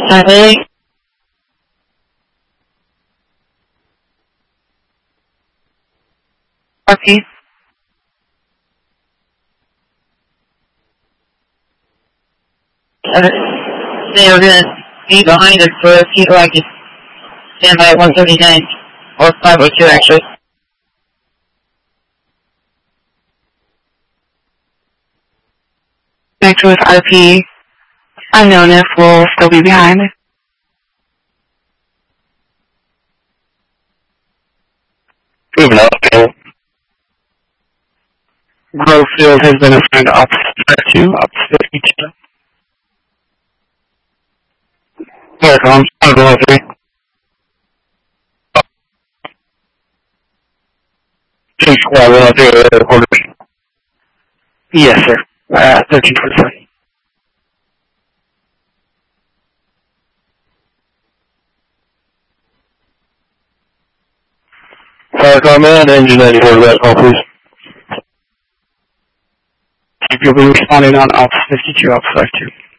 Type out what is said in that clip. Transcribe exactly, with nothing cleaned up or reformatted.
Saturday. Okay. Uh, they are gonna be behind us for a few, I can stand by at one thirty-nine, or five oh two actually. Next with R P. Unknown if we'll still be behind. Moving up, Bill. Grove Field has been assigned to Ops two, Ops fifty-two. Here it comes, one oh three. Two squad one oh three, uh, quarters. Yes, sir. Uh, thirteen forty-seven. Fire command, engine ninety-four, that call, please. You'll be responding on Ops fifty-two, Ops five two.